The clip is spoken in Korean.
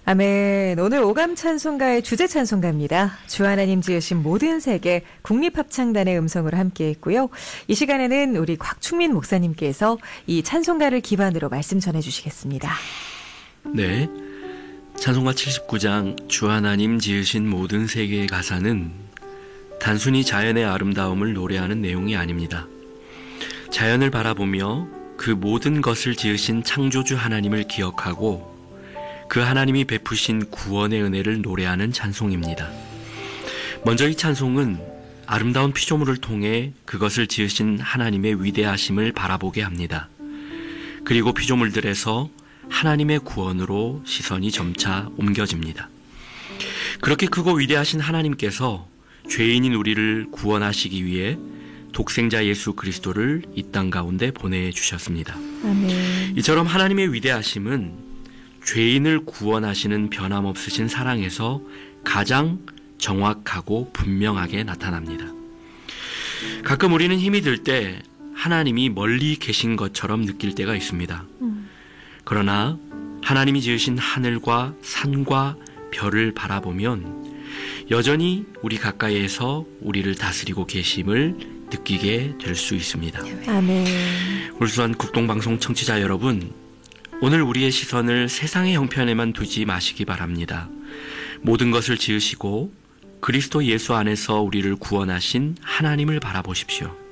아멘. 오늘 오감 찬송가의 주제 찬송가입니다. 주 하나님 지으신 모든 세계 국립합창단의 음성으로 함께했고요. 이 시간에는 우리 곽충민 목사님께서 이 찬송가를 기반으로 말씀 전해주시겠습니다. 네, 찬송가 79장 주 하나님 지으신 모든 세계의 가사는 단순히 자연의 아름다움을 노래하는 내용이 아닙니다. 자연을 바라보며 그 모든 것을 지으신 창조주 하나님을 기억하고 그 하나님이 베푸신 구원의 은혜를 노래하는 찬송입니다. 먼저 이 찬송은 아름다운 피조물을 통해 그것을 지으신 하나님의 위대하심을 바라보게 합니다. 그리고 피조물들에서 하나님의 구원으로 시선이 점차 옮겨집니다. 그렇게 크고 위대하신 하나님께서 죄인인 우리를 구원하시기 위해 독생자 예수 그리스도를 이 땅 가운데 보내주셨습니다. 아멘. 이처럼 하나님의 위대하심은 죄인을 구원하시는 변함없으신 사랑에서 가장 정확하고 분명하게 나타납니다. 가끔 우리는 힘이 들 때 하나님이 멀리 계신 것처럼 느낄 때가 있습니다. 그러나 하나님이 지으신 하늘과 산과 별을 바라보면 여전히 우리 가까이에서 우리를 다스리고 계심을 느끼게 될 수 있습니다. 아멘. 울수한 국동방송 청취자 여러분, 오늘 우리의 시선을 세상의 형편에만 두지 마시기 바랍니다. 모든 것을 지으시고 그리스도 예수 안에서 우리를 구원하신 하나님을 바라보십시오.